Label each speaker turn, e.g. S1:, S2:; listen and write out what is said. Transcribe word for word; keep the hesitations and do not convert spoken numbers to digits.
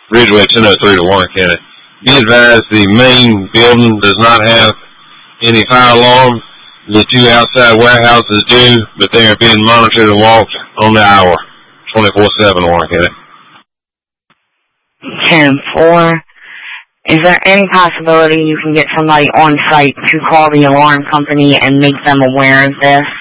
S1: Ridgeway ten oh three to Warren County. Be advised the main building does not have any fire alarm. The two outside warehouses do, but they are being monitored and walked on the hour, twenty-four seven Warren County.
S2: ten four. Is there any possibility you can get somebody on site to call the alarm company and make them aware of this?